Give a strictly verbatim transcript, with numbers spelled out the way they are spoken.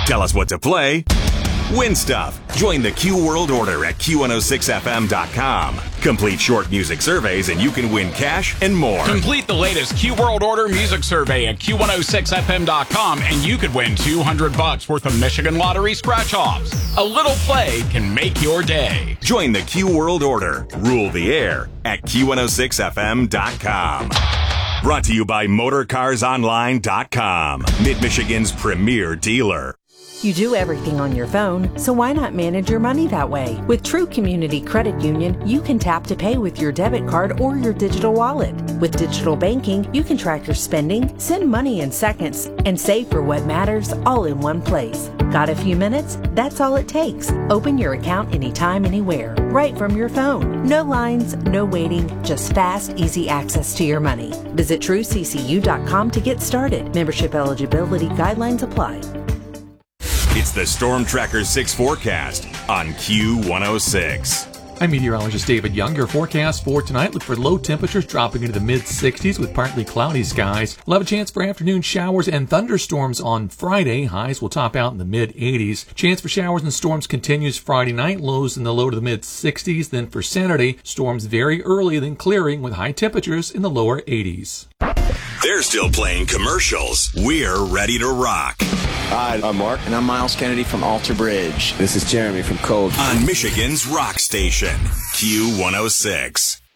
Tell us what to play. Win stuff. Join the Q World Order at Q one oh six F M dot com. Complete short music surveys and you can win cash and more. Complete the latest Q World Order music survey at Q one oh six F M dot com and you could win two hundred bucks worth of Michigan Lottery scratch-offs. A little play can make your day. Join the Q World Order. Rule the air at Q one oh six F M dot com. Brought to you by Motor Cars Online dot com, Mid-Michigan's premier dealer. You do everything on your phone, so why not manage your money that way? With True Community Credit Union, you can tap to pay with your debit card or your digital wallet. With digital banking, you can track your spending, send money in seconds, and save for what matters all in one place. Got a few minutes? That's all it takes. Open your account anytime, anywhere, right from your phone. No lines, no waiting, just fast, easy access to your money. Visit True C C U dot com to get started. Membership eligibility guidelines apply. It's the Storm Tracker six forecast on Q one oh six. I'm meteorologist David Young. Your forecast for tonight, look for low temperatures dropping into the mid sixties with partly cloudy skies. We'll have a chance for afternoon showers and thunderstorms on Friday. Highs will top out in the mid eighties. Chance for showers and storms continues Friday night. Lows in the low to the mid sixties. Then for Saturday, storms very early, then clearing with high temperatures in the lower eighties. They're still playing commercials. We're ready to rock. Hi, I'm Mark. And I'm Miles Kennedy from Alter Bridge. This is Jeremy from Cold. On Michigan's rock station, Q one oh six.